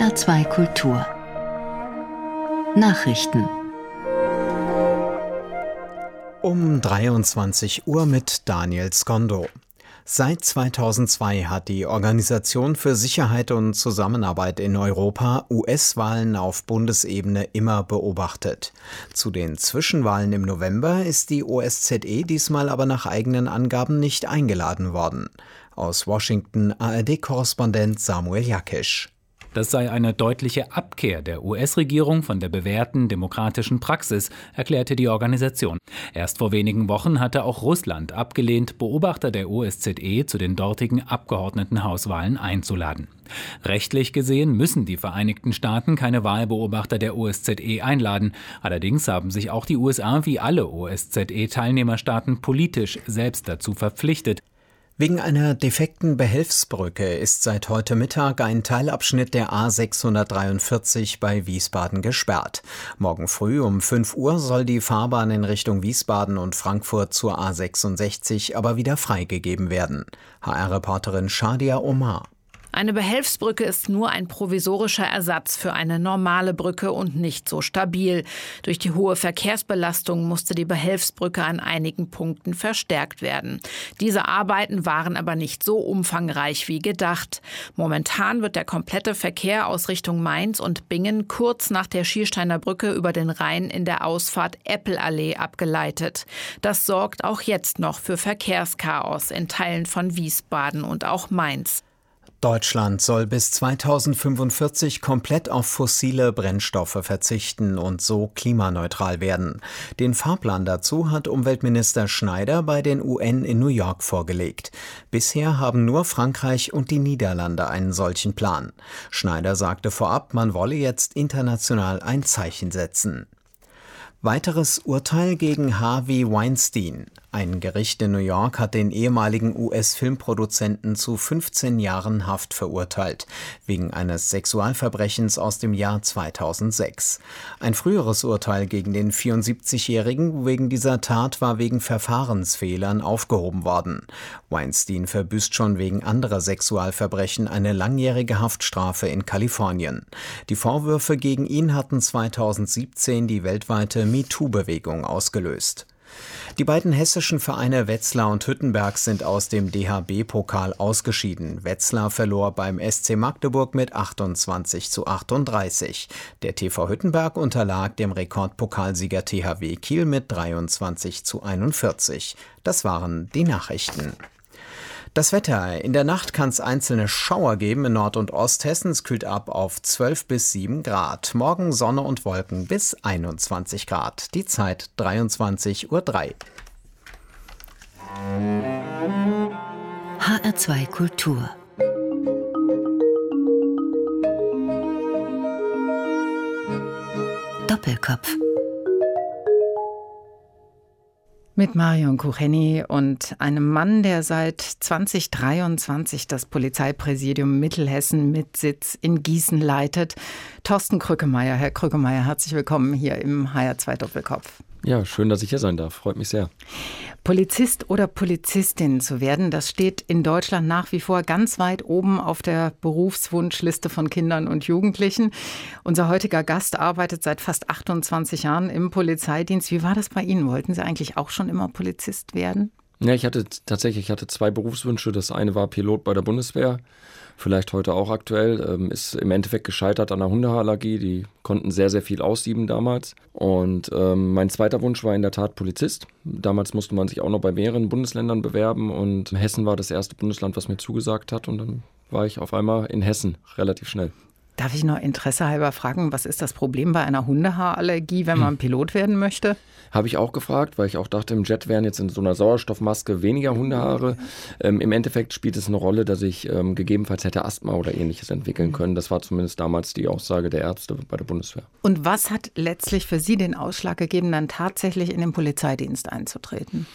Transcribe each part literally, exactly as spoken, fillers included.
R zwei Kultur Nachrichten um dreiundzwanzig Uhr mit Daniel Skondo. Seit zweitausendzwei hat die Organisation für Sicherheit und Zusammenarbeit in Europa U S-Wahlen auf Bundesebene immer beobachtet. Zu den Zwischenwahlen im November ist die O S Z E diesmal aber nach eigenen Angaben nicht eingeladen worden. Aus Washington A R D-Korrespondent Samuel Jakisch. Das sei eine deutliche Abkehr der U S-Regierung von der bewährten demokratischen Praxis, erklärte die Organisation. Erst vor wenigen Wochen hatte auch Russland abgelehnt, Beobachter der O S Z E zu den dortigen Abgeordnetenhauswahlen einzuladen. Rechtlich gesehen müssen die Vereinigten Staaten keine Wahlbeobachter der O S Z E einladen. Allerdings haben sich auch die U S A wie alle O S Z E-Teilnehmerstaaten politisch selbst dazu verpflichtet. Wegen einer defekten Behelfsbrücke ist seit heute Mittag ein Teilabschnitt der A sechshundertdreiundvierzig bei Wiesbaden gesperrt. Morgen früh um fünf Uhr soll die Fahrbahn in Richtung Wiesbaden und Frankfurt zur A sechsundsechzig aber wieder freigegeben werden. H R-Reporterin Shadia Omar. Eine Behelfsbrücke ist nur ein provisorischer Ersatz für eine normale Brücke und nicht so stabil. Durch die hohe Verkehrsbelastung musste die Behelfsbrücke an einigen Punkten verstärkt werden. Diese Arbeiten waren aber nicht so umfangreich wie gedacht. Momentan wird der komplette Verkehr aus Richtung Mainz und Bingen kurz nach der Schiersteiner Brücke über den Rhein in der Ausfahrt Eppelallee abgeleitet. Das sorgt auch jetzt noch für Verkehrschaos in Teilen von Wiesbaden und auch Mainz. Deutschland soll bis zweitausendfünfundvierzig komplett auf fossile Brennstoffe verzichten und so klimaneutral werden. Den Fahrplan dazu hat Umweltminister Schneider bei den U N in New York vorgelegt. Bisher haben nur Frankreich und die Niederlande einen solchen Plan. Schneider sagte vorab, man wolle jetzt international ein Zeichen setzen. Weiteres Urteil gegen Harvey Weinstein. Ein Gericht in New York hat den ehemaligen U S-Filmproduzenten zu fünfzehn Jahren Haft verurteilt, wegen eines Sexualverbrechens aus dem Jahr zweitausendsechs. Ein früheres Urteil gegen den vierundsiebzigjährigen wegen dieser Tat war wegen Verfahrensfehlern aufgehoben worden. Weinstein verbüßt schon wegen anderer Sexualverbrechen eine langjährige Haftstrafe in Kalifornien. Die Vorwürfe gegen ihn hatten zweitausendsiebzehn die weltweite MeToo-Bewegung ausgelöst. Die beiden hessischen Vereine Wetzlar und Hüttenberg sind aus dem D H B-Pokal ausgeschieden. Wetzlar verlor beim S C Magdeburg mit achtundzwanzig zu achtunddreißig. Der T V Hüttenberg unterlag dem Rekordpokalsieger T H W Kiel mit dreiundzwanzig zu einundvierzig. Das waren die Nachrichten. Das Wetter. In der Nacht kann es einzelne Schauer geben in Nord- und Osthessen. Es kühlt ab auf zwölf bis sieben Grad. Morgen Sonne und Wolken bis einundzwanzig Grad. Die Zeit dreiundzwanzig Uhr drei. H R zwei Kultur Doppelkopf mit Marion Kucheni und einem Mann, der seit zweitausenddreiundzwanzig das Polizeipräsidium Mittelhessen mit Sitz in Gießen leitet. Thorsten Krückemeier. Herr Krückemeier, herzlich willkommen hier im H R zwei Doppelkopf. Ja, schön, dass ich hier sein darf. Freut mich sehr. Polizist oder Polizistin zu werden, das steht in Deutschland nach wie vor ganz weit oben auf der Berufswunschliste von Kindern und Jugendlichen. Unser heutiger Gast arbeitet seit fast achtundzwanzig Jahren im Polizeidienst. Wie war das bei Ihnen? Wollten Sie eigentlich auch schon immer Polizist werden? Ja, ich hatte tatsächlich ich hatte zwei Berufswünsche. Das eine war Pilot bei der Bundeswehr, vielleicht heute auch aktuell, ähm, ist im Endeffekt gescheitert an der Hundehaarallergie. Die konnten sehr, sehr viel aussieben damals. Und ähm, mein zweiter Wunsch war in der Tat Polizist. Damals musste man sich auch noch bei mehreren Bundesländern bewerben und Hessen war das erste Bundesland, was mir zugesagt hat. Und dann war ich auf einmal in Hessen relativ schnell. Darf ich noch Interesse halber fragen, was ist das Problem bei einer Hundehaarallergie, wenn man Pilot werden möchte? Habe ich auch gefragt, weil ich auch dachte, im Jet wären jetzt in so einer Sauerstoffmaske weniger Hundehaare. Ähm, Im Endeffekt spielt es eine Rolle, dass ich ähm, gegebenenfalls hätte Asthma oder Ähnliches entwickeln können. Das war zumindest damals die Aussage der Ärzte bei der Bundeswehr. Und was hat letztlich für Sie den Ausschlag gegeben, dann tatsächlich in den Polizeidienst einzutreten?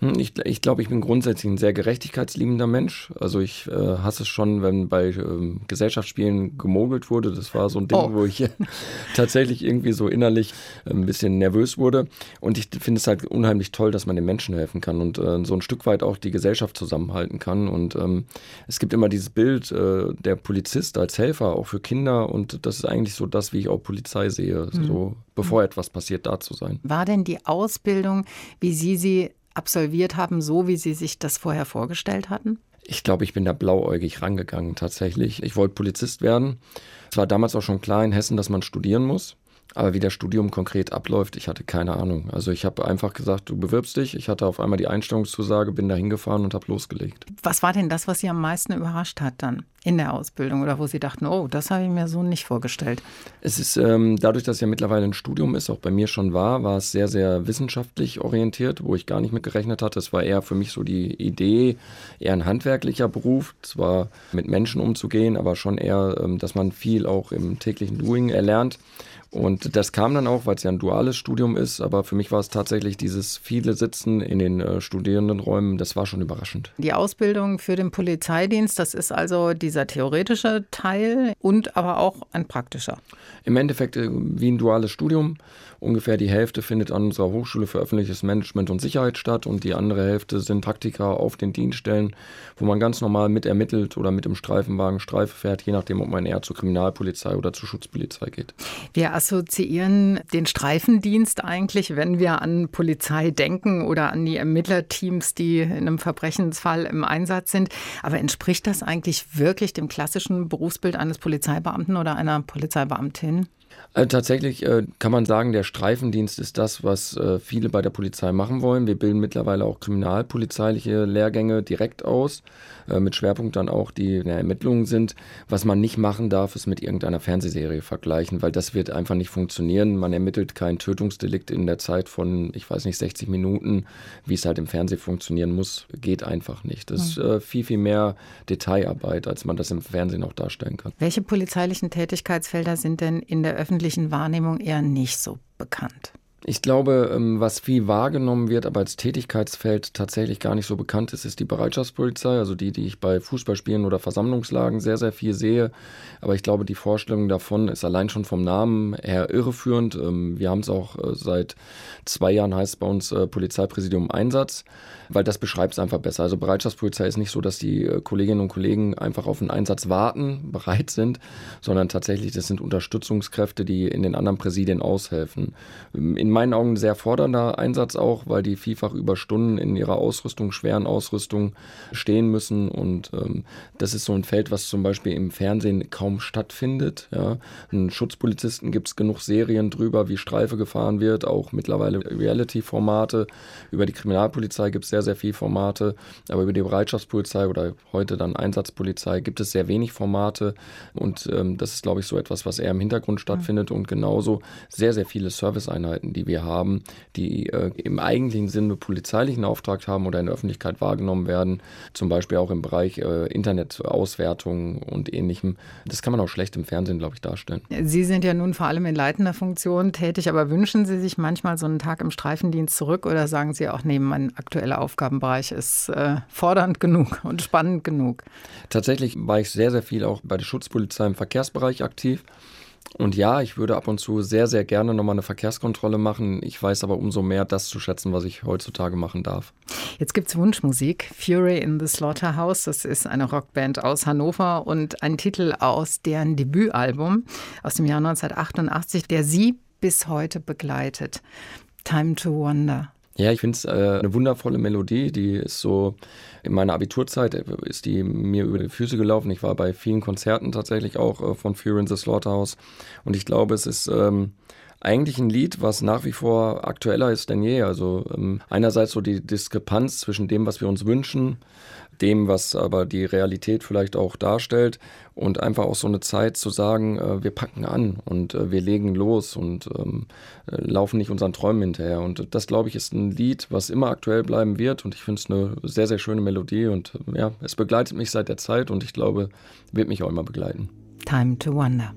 Ich, ich glaube, ich bin grundsätzlich ein sehr gerechtigkeitsliebender Mensch. Also ich äh, hasse es schon, wenn bei ähm, Gesellschaftsspielen gemogelt wurde. Das war so ein Ding, oh. wo ich äh, tatsächlich irgendwie so innerlich äh, ein bisschen nervös wurde. Und ich finde es halt unheimlich toll, dass man den Menschen helfen kann und äh, so ein Stück weit auch die Gesellschaft zusammenhalten kann. Und ähm, es gibt immer dieses Bild, äh, der Polizist als Helfer, auch für Kinder. Und das ist eigentlich so das, wie ich auch Polizei sehe, mhm. so bevor mhm. etwas passiert, da zu sein. War denn die Ausbildung, wie Sie sie absolviert haben, so wie Sie sich das vorher vorgestellt hatten? Ich glaube, ich bin da blauäugig rangegangen tatsächlich. Ich wollte Polizist werden. Es war damals auch schon klar in Hessen, dass man studieren muss. Aber wie das Studium konkret abläuft, ich hatte keine Ahnung. Also ich habe einfach gesagt, du bewirbst dich. Ich hatte auf einmal die Einstellungszusage, bin da hingefahren und habe losgelegt. Was war denn das, was Sie am meisten überrascht hat dann in der Ausbildung oder wo Sie dachten, oh, das habe ich mir so nicht vorgestellt? Es ist ähm, dadurch, dass es ja mittlerweile ein Studium ist, auch bei mir schon war, war es sehr, sehr wissenschaftlich orientiert, wo ich gar nicht mit gerechnet hatte. Es war eher für mich so die Idee, eher ein handwerklicher Beruf, zwar mit Menschen umzugehen, aber schon eher, ähm, dass man viel auch im täglichen Doing erlernt. Und das kam dann auch, weil es ja ein duales Studium ist, aber für mich war es tatsächlich dieses viele Sitzen in den äh, Studierendenräumen, das war schon überraschend. Die Ausbildung für den Polizeidienst, das ist also dieser theoretische Teil und aber auch ein praktischer. Im Endeffekt äh, wie ein duales Studium. Ungefähr die Hälfte findet an unserer Hochschule für öffentliches Management und Sicherheit statt und die andere Hälfte sind Praktika auf den Dienststellen, wo man ganz normal mit ermittelt oder mit dem Streifenwagen Streife fährt, je nachdem, ob man eher zur Kriminalpolizei oder zur Schutzpolizei geht. Wir assoziieren den Streifendienst eigentlich, wenn wir an Polizei denken oder an die Ermittlerteams, die in einem Verbrechensfall im Einsatz sind. Aber entspricht das eigentlich wirklich dem klassischen Berufsbild eines Polizeibeamten oder einer Polizeibeamtin? Also tatsächlich äh, kann man sagen, der Streifendienst ist das, was äh, viele bei der Polizei machen wollen. Wir bilden mittlerweile auch kriminalpolizeiliche Lehrgänge direkt aus, äh, mit Schwerpunkt dann auch, die in der Ermittlungen sind. Was man nicht machen darf, ist mit irgendeiner Fernsehserie vergleichen, weil das wird einfach nicht funktionieren. Man ermittelt kein Tötungsdelikt in der Zeit von, ich weiß nicht, sechzig Minuten, wie es halt im Fernsehen funktionieren muss, geht einfach nicht. Das ist äh, viel, viel mehr Detailarbeit, als man das im Fernsehen auch darstellen kann. Welche polizeilichen Tätigkeitsfelder sind denn in der öffentlichen Wahrnehmung eher nicht so bekannt? Ich glaube, was viel wahrgenommen wird, aber als Tätigkeitsfeld tatsächlich gar nicht so bekannt ist, ist die Bereitschaftspolizei, also die, die ich bei Fußballspielen oder Versammlungslagen sehr, sehr viel sehe. Aber ich glaube, die Vorstellung davon ist allein schon vom Namen her irreführend. Wir haben es auch seit zwei Jahren, heißt es bei uns Polizeipräsidium Einsatz, weil das beschreibt es einfach besser. Also Bereitschaftspolizei ist nicht so, dass die Kolleginnen und Kollegen einfach auf einen Einsatz warten, bereit sind, sondern tatsächlich, das sind Unterstützungskräfte, die in den anderen Präsidien aushelfen. In meinen Augen ein sehr fordernder Einsatz auch, weil die vielfach über Stunden in ihrer Ausrüstung, schweren Ausrüstung stehen müssen und ähm, das ist so ein Feld, was zum Beispiel im Fernsehen kaum stattfindet. Ja. Einen Schutzpolizisten gibt es genug Serien drüber, wie Streife gefahren wird, auch mittlerweile Reality-Formate. Über die Kriminalpolizei gibt es sehr, sehr viele Formate, aber über die Bereitschaftspolizei oder heute dann Einsatzpolizei gibt es sehr wenig Formate und ähm, das ist, glaube ich, so etwas, was eher im Hintergrund stattfindet und genauso sehr, sehr viele Serviceeinheiten, die wir haben, die äh, im eigentlichen Sinne polizeilichen Auftrag haben oder in der Öffentlichkeit wahrgenommen werden, zum Beispiel auch im Bereich äh, Internetauswertung und Ähnlichem. Das kann man auch schlecht im Fernsehen, glaube ich, darstellen. Sie sind ja nun vor allem in leitender Funktion tätig, aber wünschen Sie sich manchmal so einen Tag im Streifendienst zurück oder sagen Sie auch, nee, mein aktueller Aufgabenbereich ist äh, fordernd genug und spannend genug? Tatsächlich war ich sehr, sehr viel auch bei der Schutzpolizei im Verkehrsbereich aktiv. Und ja, ich würde ab und zu sehr, sehr gerne nochmal eine Verkehrskontrolle machen. Ich weiß aber umso mehr, das zu schätzen, was ich heutzutage machen darf. Jetzt gibt es Wunschmusik. Fury in the Slaughterhouse, das ist eine Rockband aus Hannover und ein Titel aus deren Debütalbum aus dem Jahr neunzehnhundertachtundachtzig, der Sie bis heute begleitet. Time to Wonder. Ja, ich finde es äh, eine wundervolle Melodie, die ist so, in meiner Abiturzeit ist die mir über die Füße gelaufen. Ich war bei vielen Konzerten tatsächlich auch äh, von Fury in the Slaughterhouse und ich glaube, es ist ähm, eigentlich ein Lied, was nach wie vor aktueller ist denn je. Also ähm, einerseits so die Diskrepanz zwischen dem, was wir uns wünschen, dem, was aber die Realität vielleicht auch darstellt und einfach auch so eine Zeit zu sagen, äh, wir packen an und äh, wir legen los und ähm, äh, laufen nicht unseren Träumen hinterher. Und das, glaube ich, ist ein Lied, was immer aktuell bleiben wird und ich finde es eine sehr, sehr schöne Melodie und äh, ja, es begleitet mich seit der Zeit und ich glaube, wird mich auch immer begleiten. Time to Wonder.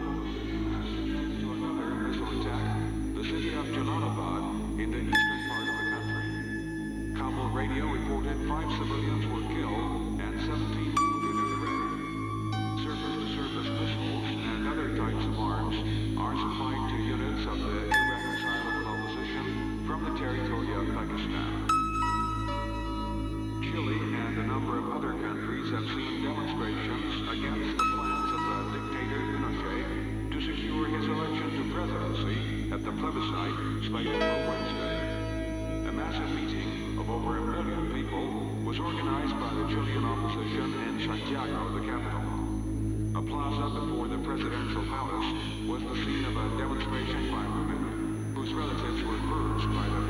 The city of Jalalabad in the eastern part of plebiscite scheduled for Wednesday. A massive meeting of over a million people was organized by the Chilean opposition in Santiago, the capital. A plaza before the presidential palace was the scene of a demonstration by women whose relatives were urged by the